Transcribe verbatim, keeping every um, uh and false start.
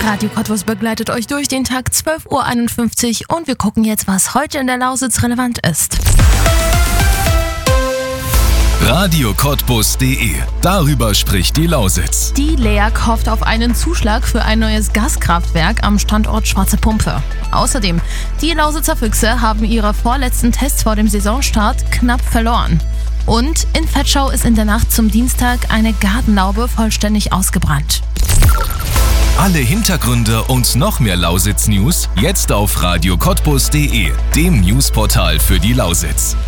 Radio Cottbus begleitet euch durch den Tag zwölf Uhr einundfünfzig und wir gucken jetzt, was heute in der Lausitz relevant ist. Radio Cottbus punkt de. Darüber spricht die Lausitz. Die L E A G hofft auf einen Zuschlag für ein neues Gaskraftwerk am Standort Schwarze Pumpe. Außerdem, die Lausitzer Füchse haben ihre vorletzten Tests vor dem Saisonstart knapp verloren. Und in Vetschau ist in der Nacht zum Dienstag eine Gartenlaube vollständig ausgebrannt. Alle Hintergründe und noch mehr Lausitz-News jetzt auf Radio Cottbus punkt de, dem Newsportal für die Lausitz.